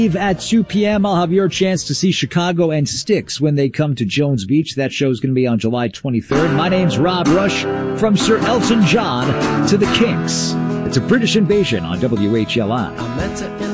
At 2 p.m., I'll have your chance to see Chicago and Styx when they come to Jones Beach. That show's going to be on July 23rd. My name's Rob Rush, from Sir Elton John to the Kinks. It's a British Invasion on WHLI.